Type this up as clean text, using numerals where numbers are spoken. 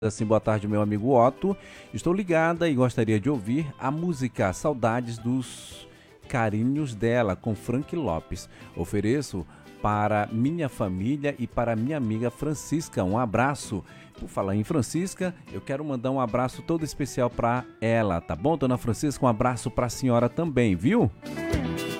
Assim, boa tarde, meu amigo Otto. Estou ligada e gostaria de ouvir a música Saudades dos Carinhos dela, com Frank Lopes. Ofereço para minha família e para minha amiga Francisca. Um abraço. Por falar em Francisca, eu quero mandar um abraço todo especial para ela, tá bom, dona Francisca? Um abraço para a senhora também, viu?